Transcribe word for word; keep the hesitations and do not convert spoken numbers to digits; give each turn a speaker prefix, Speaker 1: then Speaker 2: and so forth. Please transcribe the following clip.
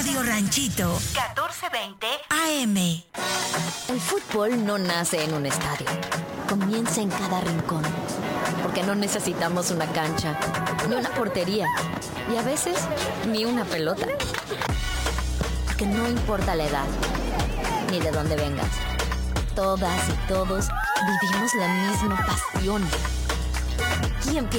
Speaker 1: Radio Ranchito, catorce veinte A M.
Speaker 2: El fútbol no nace en un estadio. Comienza en cada rincón. Porque no necesitamos una cancha, ni una portería, y a veces ni una pelota. Porque no importa la edad, ni de dónde vengas. Todas y todos vivimos la misma pasión. ¿Quién